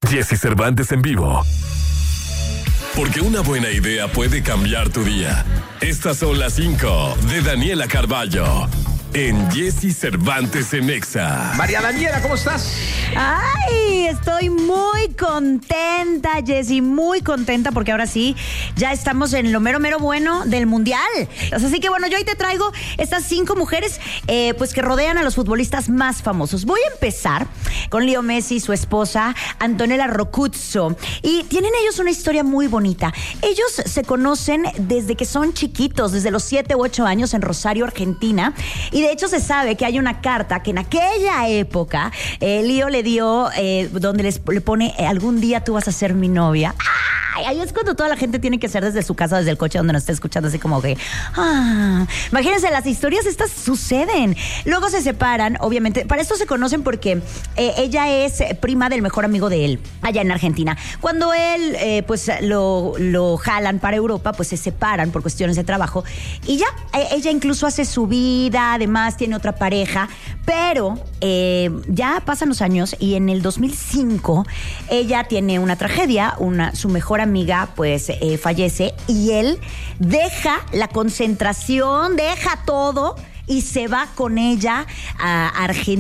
Jesse Cervantes en vivo. Porque una buena idea puede cambiar tu día. Estas son las 5 de Daniela Carballo en Jesse Cervantes en Exa. María Daniela, ¿cómo estás? Ay, estoy muy contenta, Jessy, muy contenta porque ahora sí, ya estamos en lo mero bueno del Mundial. Así que bueno, yo hoy te traigo estas 5 mujeres pues que rodean a los futbolistas más famosos. Voy a empezar con Leo Messi, su esposa, Antonella Roccuzzo. Y tienen ellos una historia muy bonita. Ellos se conocen desde que son chiquitos, desde los 7 u 8 años en Rosario, Argentina. Y de hecho se sabe que hay una carta que en aquella época Leo le dio donde le pone algún día tú vas a ser mi novia. ¡Ay! Ahí es cuando toda la gente tiene que ser desde su casa, desde el coche donde nos esté escuchando, así como que imagínense, las historias estas suceden. Luego se separan, obviamente. Para esto se conocen porque ella es prima del mejor amigo de él allá en Argentina. Cuando él pues lo jalan para Europa, pues se separan por cuestiones de trabajo y ya, ella incluso hace su vida, además tiene otra pareja, pero ya pasan los años y en el 2005 ella tiene una tragedia, su mejor amiga pues fallece y él deja la concentración, deja todo y se va con ella a Argentina.